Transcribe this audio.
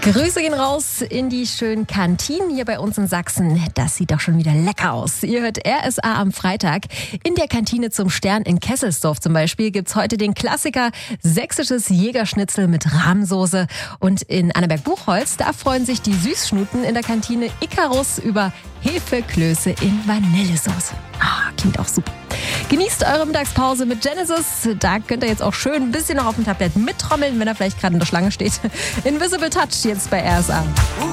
Grüße gehen raus in die schönen Kantinen hier bei uns in Sachsen. Das sieht doch schon wieder lecker aus. Ihr hört RSA am Freitag. In der Kantine zum Stern in Kesselsdorf zum Beispiel gibt's heute den Klassiker sächsisches Jägerschnitzel mit Rahmsoße. Und in Annaberg-Buchholz, da freuen sich die Süßschnuten in der Kantine Icarus über Hefeklöße in Vanillesoße. Klingt auch super. Genießt eure Mittagspause mit Genesis. Da könnt ihr jetzt auch schön ein bisschen noch auf dem Tablett mittrommeln, wenn er vielleicht gerade in der Schlange steht. Invisible Touch jetzt bei RSA.